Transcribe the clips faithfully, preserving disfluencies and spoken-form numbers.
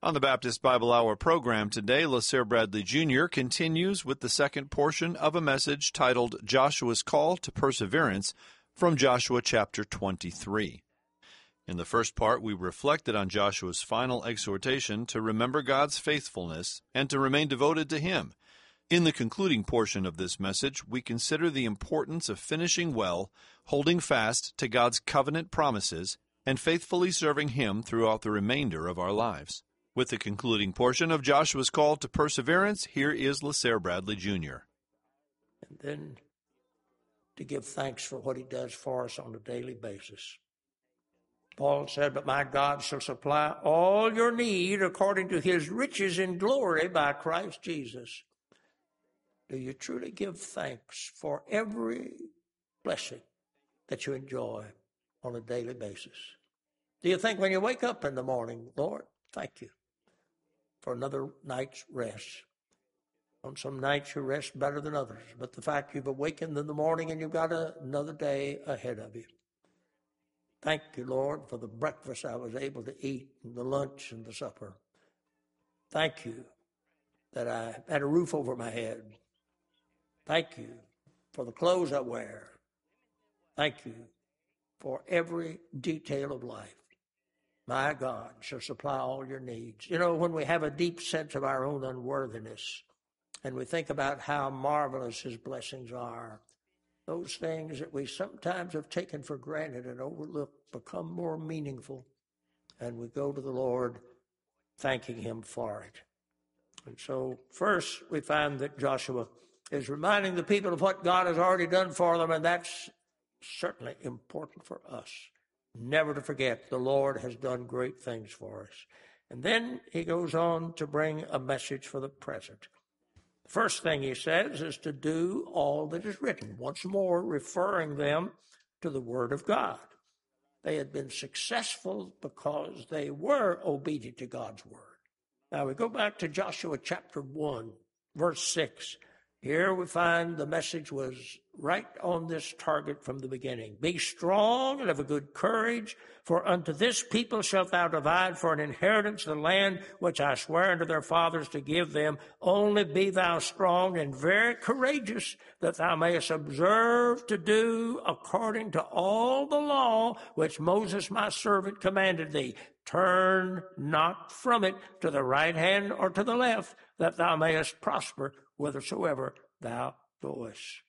On the Baptist Bible Hour program today, LaSare Bradley Junior continues with the second portion of a message titled Joshua's Call to Perseverance from Joshua chapter twenty-three. In the first part, we reflected on Joshua's final exhortation to remember God's faithfulness and to remain devoted to Him. In the concluding portion of this message, we consider the importance of finishing well, holding fast to God's covenant promises, and faithfully serving Him throughout the remainder of our lives. With the concluding portion of Joshua's Call to Perseverance, here is LaSare Bradley Junior And then to give thanks for what He does for us on a daily basis. Paul said, "But my God shall supply all your need according to His riches in glory by Christ Jesus." Do you truly give thanks for every blessing that you enjoy on a daily basis? Do you think when you wake up in the morning, Lord, thank you for another night's rest? On some nights you rest better than others, but the fact you've awakened in the morning and you've got a, another day ahead of you. Thank you, Lord, for the breakfast I was able to eat and the lunch and the supper. Thank you that I had a roof over my head. Thank you for the clothes I wear. Thank you for every detail of life. My God shall supply all your needs. You know, when we have a deep sense of our own unworthiness and we think about how marvelous His blessings are, those things that we sometimes have taken for granted and overlooked become more meaningful, and we go to the Lord thanking Him for it. And so first we find that Joshua is reminding the people of what God has already done for them, and that's certainly important for us. Never to forget the Lord has done great things for us. And then he goes on to bring a message for the present. The first thing he says is to do all that is written, once more referring them to the Word of God. They had been successful because they were obedient to God's Word. Now we go back to Joshua chapter one, verse six. Here we find the message was right on this target from the beginning. "Be strong and of a good courage, for unto this people shalt thou divide for an inheritance the land which I swear unto their fathers to give them. Only be thou strong and very courageous, that thou mayest observe to do according to all the law which Moses my servant commanded thee. Turn not from it to the right hand or to the left, that thou mayest prosper whithersoever thou goest."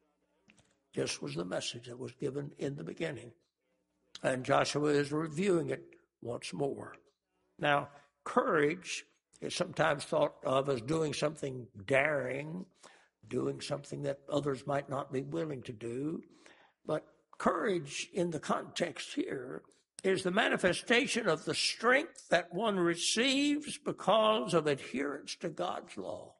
This was the message that was given in the beginning. And Joshua is reviewing it once more. Now, courage is sometimes thought of as doing something daring, doing something that others might not be willing to do. But courage in the context here is the manifestation of the strength that one receives because of adherence to God's law.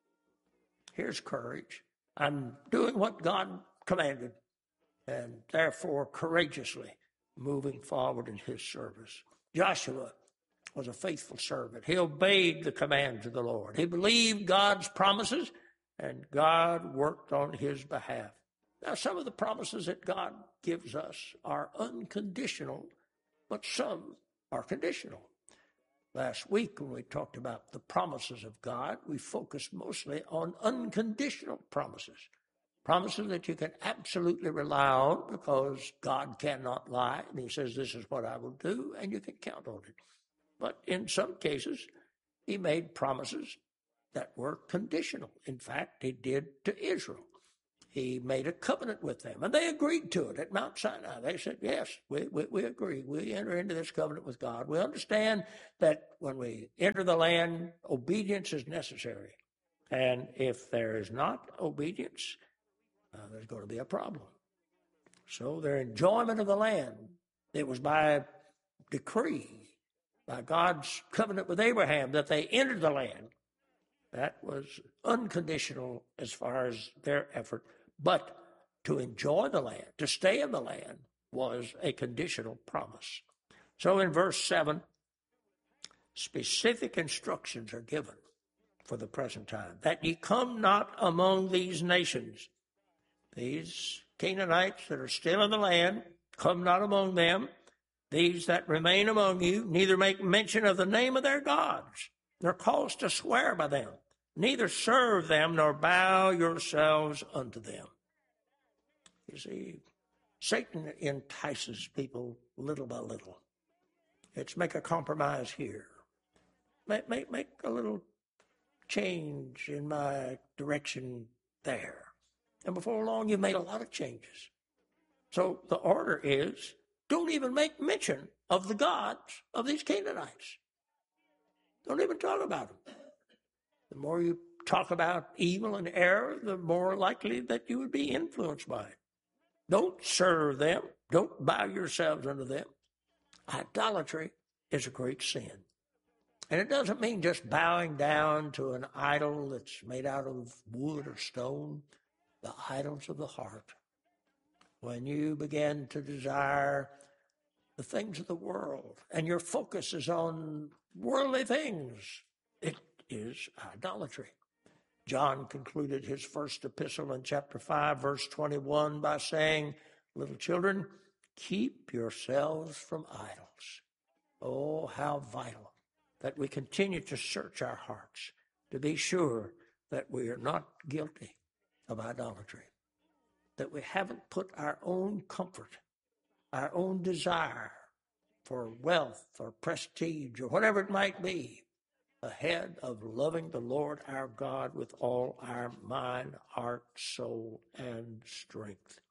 Here's courage. I'm doing what God commanded, and therefore courageously moving forward in His service. Joshua was a faithful servant. He obeyed the commands of the Lord. He believed God's promises, and God worked on his behalf. Now, some of the promises that God gives us are unconditional, but some are conditional. Last week, when we talked about the promises of God, we focused mostly on unconditional promises. Promises that you can absolutely rely on because God cannot lie, and He says, "This is what I will do," and you can count on it. But in some cases, He made promises that were conditional. In fact, He did to Israel. He made a covenant with them, and they agreed to it at Mount Sinai. They said, "Yes, we, we, we agree. We enter into this covenant with God. We understand that when we enter the land, obedience is necessary. And if there is not obedience, uh, there's going to be a problem." So their enjoyment of the land, it was by decree, by God's covenant with Abraham, that they entered the land. That was unconditional as far as their effort. But to enjoy the land, to stay in the land, was a conditional promise. So in verse seven, specific instructions are given for the present time, that ye come not among these nations. These Canaanites that are still in the land, come not among them, these that remain among you neither make mention of the name of their gods, nor cause to swear by them, neither serve them, nor bow yourselves unto them. You see, Satan entices people little by little. It's make a compromise here. Make, make, make a little change in my direction there. And before long, you've made a lot of changes. So the order is, don't even make mention of the gods of these Canaanites. Don't even talk about them. The more you talk about evil and error, the more likely that you would be influenced by it. Don't serve them. Don't bow yourselves unto them. Idolatry is a great sin. And it doesn't mean just bowing down to an idol that's made out of wood or stone, the idols of the heart. When you begin to desire the things of the world and your focus is on worldly things, it is idolatry. John concluded his first epistle in chapter five, verse twenty-one by saying, little children, keep yourselves from idols. Oh, how vital that we continue to search our hearts to be sure that we are not guilty of idolatry, that we haven't put our own comfort, our own desire for wealth or prestige or whatever it might be ahead of loving the Lord our God with all our mind, heart, soul, and strength.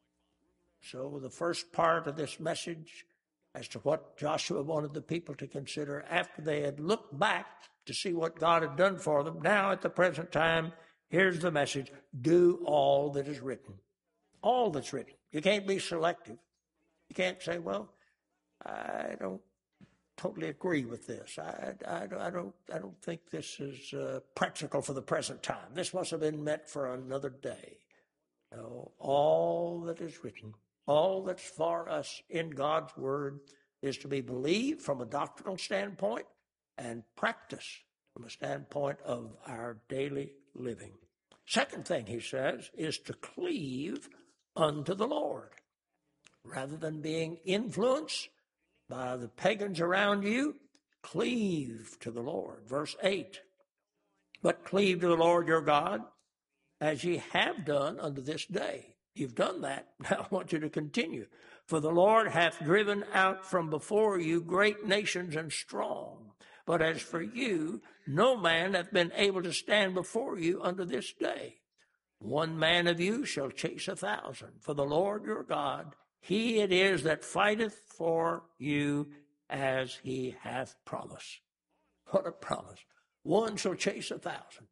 So the first part of this message as to what Joshua wanted the people to consider after they had looked back to see what God had done for them, now at the present time, here's the message: do all that is written. All that's written. You can't be selective. You can't say, well, I don't totally agree with this. I, I, I, don't, I don't think this is uh, practical for the present time. This must have been meant for another day. No, all that is written, all that's for us in God's Word is to be believed from a doctrinal standpoint and practiced from a standpoint of our daily living. Second thing he says is to cleave unto the Lord. Rather than being influenced by the pagans around you, cleave to the Lord. Verse eight, but cleave to the Lord your God as ye have done unto this day. You've done that. Now I want you to continue. For the Lord hath driven out from before you great nations and strong. But as for you, no man hath been able to stand before you unto this day. One man of you shall chase a thousand. For the Lord your God, he it is that fighteth for you as he hath promised. What a promise. One shall chase a thousand.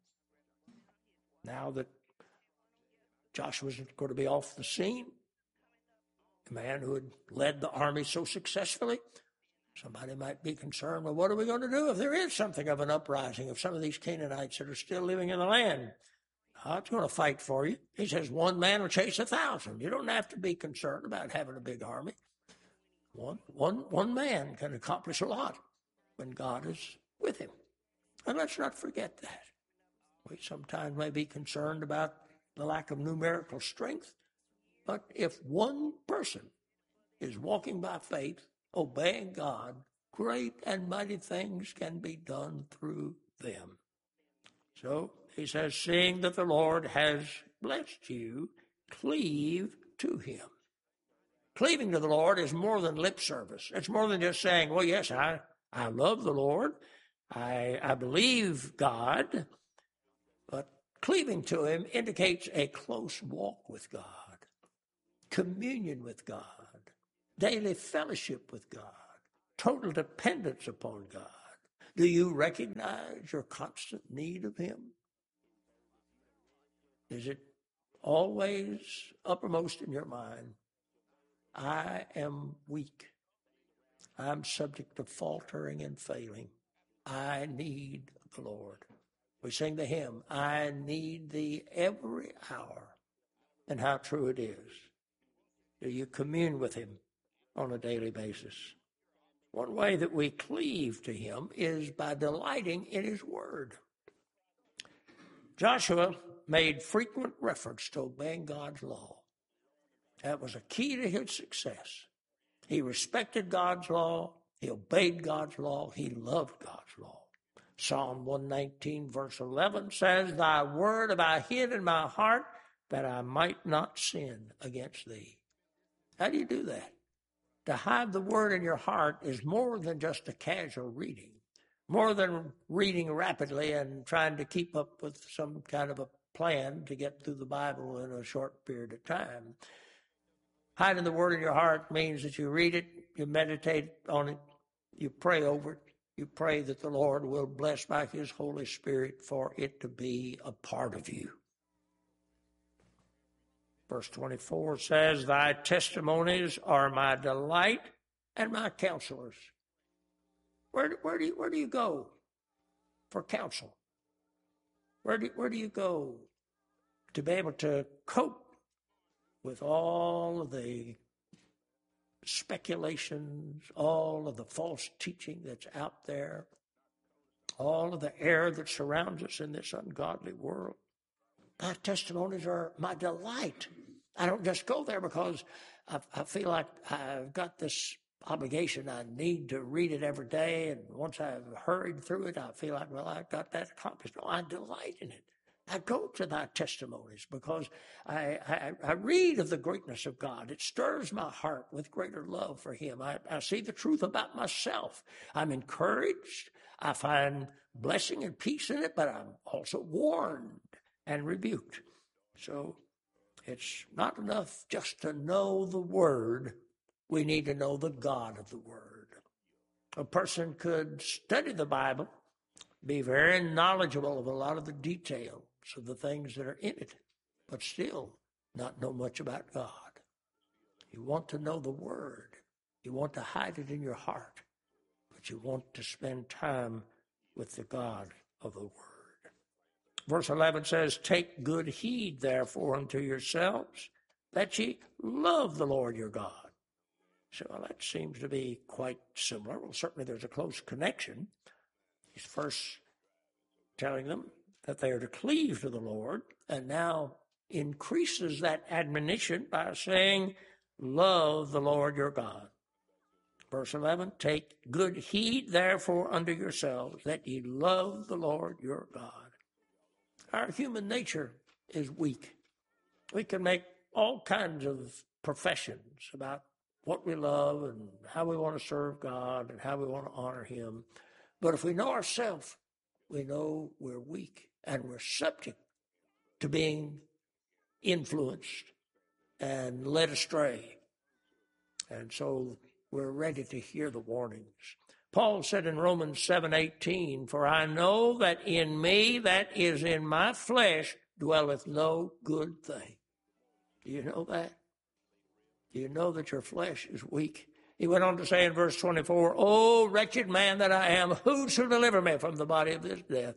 Now that Joshua's going to be off the scene, the man who had led the army so successfully, somebody might be concerned, well, what are we going to do if there is something of an uprising of some of these Canaanites that are still living in the land? God's going to fight for you. He says one man will chase a thousand. You don't have to be concerned about having a big army. One, one, one man can accomplish a lot when God is with him. And let's not forget that. We sometimes may be concerned about the lack of numerical strength, but if one person is walking by faith, obeying God, great and mighty things can be done through them. So he says, seeing that the Lord has blessed you, cleave to him. Cleaving to the Lord is more than lip service. It's more than just saying, well, yes, I, I love the Lord. I, I believe God. But cleaving to him indicates a close walk with God, communion with God, daily fellowship with God, total dependence upon God. Do you recognize your constant need of him? Is it always uppermost in your mind? I am weak. I'm subject to faltering and failing. I need the Lord. We sing the hymn, I need thee every hour. And how true it is. Do you commune with him on a daily basis? One way that we cleave to him is by delighting in his word. Joshua made frequent reference to obeying God's law. That was a key to his success. He respected God's law. He obeyed God's law. He loved God's law. Psalm one nineteen, verse eleven says, Thy word have I hid in my heart, that I might not sin against thee. How do you do that? To hide the word in your heart is more than just a casual reading, more than reading rapidly and trying to keep up with some kind of a plan to get through the Bible in a short period of time. Hiding the word in your heart means that you read it, you meditate on it, you pray over it, you pray that the Lord will bless by His Holy Spirit for it to be a part of you. Verse twenty-four says, Thy testimonies are my delight and my counselors. Where, where, do, you, where do you go for counsel? Where do, where do you go to be able to cope with all of the speculations, all of the false teaching that's out there, all of the error that surrounds us in this ungodly world? Thy testimonies are my delight. I don't just go there because I, I feel like I've got this obligation. I need to read it every day, and once I've hurried through it, I feel like, well, I got that accomplished. No, I delight in it. I go to thy testimonies because I, I, I read of the greatness of God. It stirs my heart with greater love for Him. I, I see the truth about myself. I'm encouraged. I find blessing and peace in it, but I'm also warned and rebuked. So it's not enough just to know the Word. We need to know the God of the Word. A person could study the Bible, be very knowledgeable of a lot of the details of the things that are in it, but still not know much about God. You want to know the Word. You want to hide it in your heart, but you want to spend time with the God of the Word. Verse eleven says, Take good heed, therefore, unto yourselves, that ye love the Lord your God. So well, that seems to be quite similar. Well, certainly there's a close connection. He's first telling them that they are to cleave to the Lord, and now increases that admonition by saying, Love the Lord your God. Verse eleven, Take good heed, therefore, unto yourselves, that ye love the Lord your God. Our human nature is weak. We can make all kinds of professions about what we love and how we want to serve God and how we want to honor Him. But if we know ourselves, we know we're weak and we're subject to being influenced and led astray. And so we're ready to hear the warnings. Paul said in Romans seven eighteen, For I know that in me, that is in my flesh, dwelleth no good thing. Do you know that? Do you know that your flesh is weak? He went on to say in verse twenty-four, O wretched man that I am, who shall deliver me from the body of this death?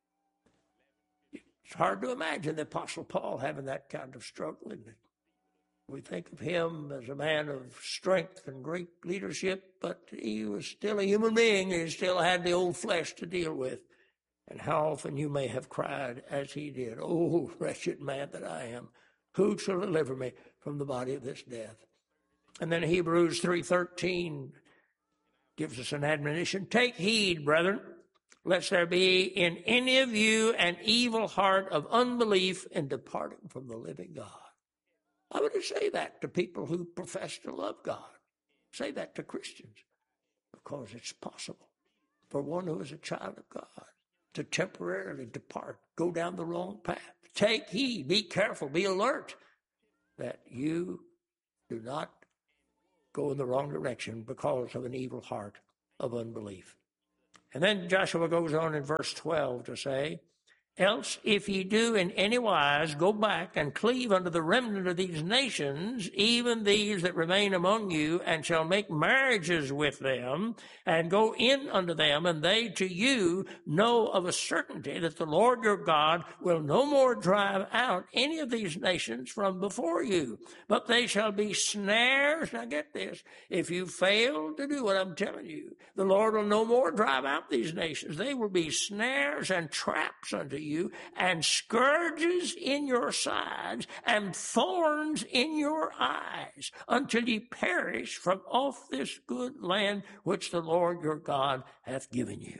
It's hard to imagine the Apostle Paul having that kind of struggle, isn't it? We think of him as a man of strength and great leadership, but he was still a human being. He still had the old flesh to deal with. And how often you may have cried as he did, Oh, wretched man that I am, who shall deliver me from the body of this death? And then Hebrews three thirteen gives us an admonition. Take heed, brethren, lest there be in any of you an evil heart of unbelief in departing from the living God. I would say that to people who profess to love God. Say that to Christians, because it's possible for one who is a child of God to temporarily depart, go down the wrong path. Take heed, be careful, be alert that you do not go in the wrong direction because of an evil heart of unbelief. And then Joshua goes on in verse twelve to say, Else, if ye do in any wise go back and cleave unto the remnant of these nations, even these that remain among you, and shall make marriages with them, and go in unto them, and they to you, know of a certainty that the Lord your God will no more drive out any of these nations from before you, but they shall be snares. Now get this, if you fail to do what I'm telling you, the Lord will no more drive out these nations. They will be snares and traps unto you. you, and scourges in your sides, and thorns in your eyes, until ye perish from off this good land which the Lord your God hath given you.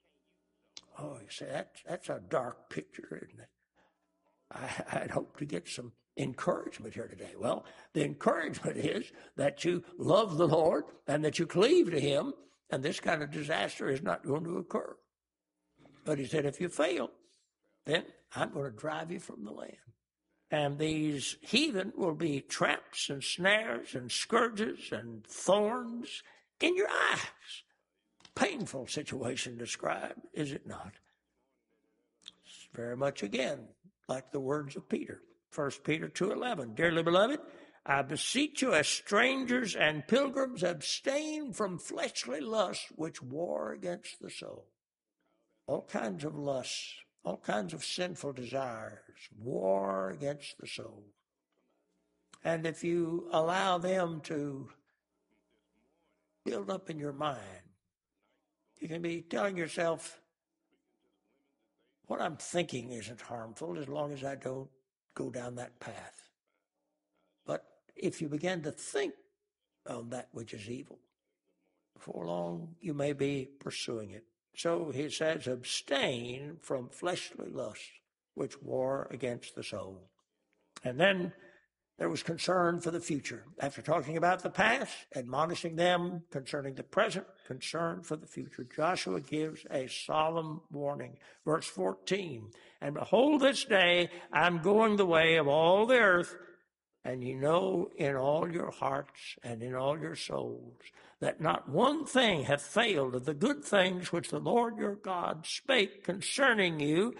Oh, you say, that's, that's a dark picture, isn't it? I, I'd hope to get some encouragement here today. Well, the encouragement is that you love the Lord and that you cleave to him, and this kind of disaster is not going to occur. But he said, if you fail, then I'm going to drive you from the land. And these heathen will be traps and snares and scourges and thorns in your eyes. Painful situation described, is it not? It's very much, again, like the words of Peter. First Peter two eleven, dearly beloved, I beseech you as strangers and pilgrims, abstain from fleshly lusts which war against the soul. All kinds of lusts, all kinds of sinful desires, war against the soul. And if you allow them to build up in your mind, you can be telling yourself, what I'm thinking isn't harmful as long as I don't go down that path. But if you begin to think on that which is evil, before long you may be pursuing it. So he says, abstain from fleshly lusts which war against the soul. And then there was concern for the future. After talking about the past, admonishing them concerning the present, concern for the future, Joshua gives a solemn warning. Verse fourteen, and behold, this day I'm going the way of all the earth, and you know in all your hearts and in all your souls that not one thing hath failed of the good things which the Lord your God spake concerning you.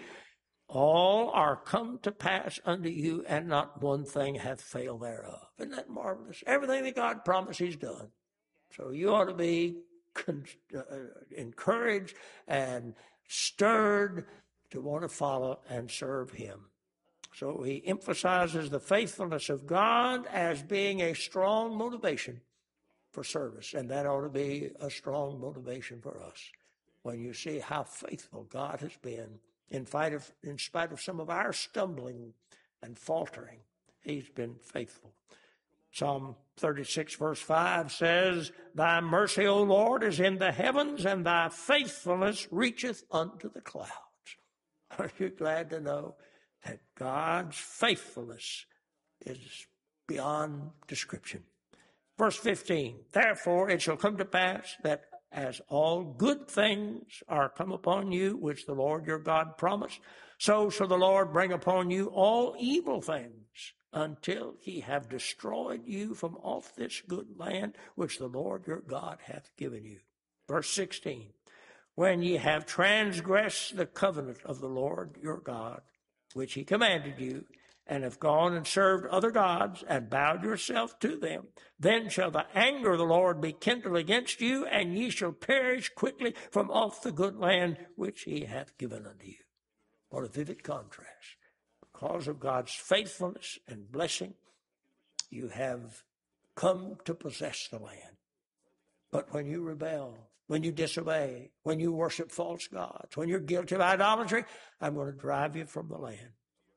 All are come to pass unto you, and not one thing hath failed thereof. Isn't that marvelous? Everything that God promised, he's done. So you ought to be con- uh, encouraged and stirred to want to follow and serve him. So he emphasizes the faithfulness of God as being a strong motivation for service, and that ought to be a strong motivation for us. When you see how faithful God has been, In spite, of, in spite of some of our stumbling and faltering, he's been faithful. Psalm thirty-six, verse five says, thy mercy, O Lord, is in the heavens, and thy faithfulness reacheth unto the clouds. Are you glad to know that God's faithfulness is beyond description? Verse fifteen, therefore it shall come to pass that as all good things are come upon you, which the Lord your God promised, so shall the Lord bring upon you all evil things, until he have destroyed you from off this good land, which the Lord your God hath given you. Verse sixteen, when ye have transgressed the covenant of the Lord your God, which he commanded you, and have gone and served other gods, and bowed yourself to them, then shall the anger of the Lord be kindled against you, and ye shall perish quickly from off the good land which he hath given unto you. What a vivid contrast. Because of God's faithfulness and blessing, you have come to possess the land. But when you rebel, when you disobey, when you worship false gods, when you're guilty of idolatry, I'm going to drive you from the land.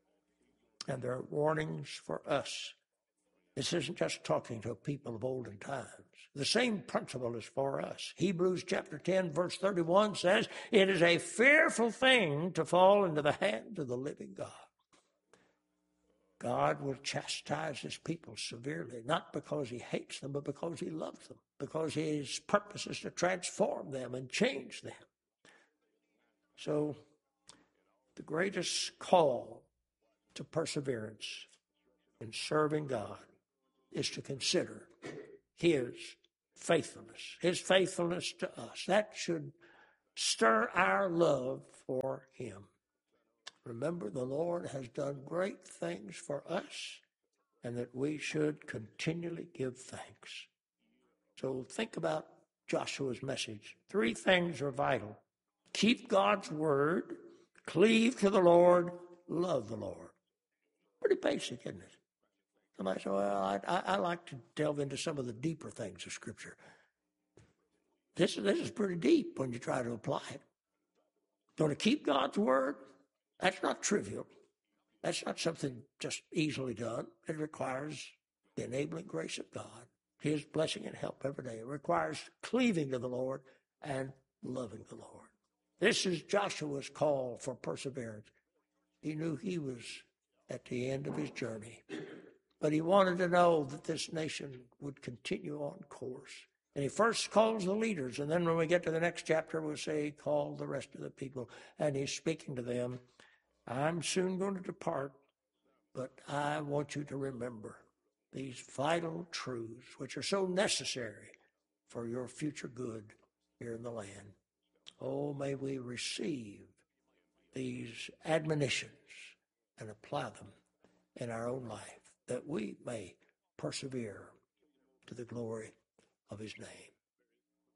And there are warnings for us. This isn't just talking to people of olden times. The same principle is for us. Hebrews chapter ten, verse thirty-one says, it is a fearful thing to fall into the hands of the living God. God will chastise his people severely, not because he hates them, but because he loves them, because his purpose is to transform them and change them. So the greatest call to perseverance in serving God is to consider his faithfulness, his faithfulness to us. That should stir our love for him. Remember, the Lord has done great things for us, and that we should continually give thanks. So think about Joshua's message. Three things are vital. Keep God's word, cleave to the Lord, love the Lord. Pretty basic, isn't it? Somebody said, well, I, I, I like to delve into some of the deeper things of Scripture. This, this is pretty deep when you try to apply it. Going to keep God's word, That's not trivial. That's not something just easily done. It requires the enabling grace of God, His blessing and help every day. It requires cleaving to the Lord and loving the Lord. This is Joshua's call for perseverance. He knew he was at the end of his journey, but he wanted to know that this nation would continue on course. And he first calls the leaders, and then when we get to the next chapter, we'll say he called the rest of the people, and he's speaking to them. I'm soon going to depart, but I want you to remember these vital truths which are so necessary for your future good here in the land. Oh, may we receive these admonitions and apply them in our own life, that we may persevere to the glory of His name.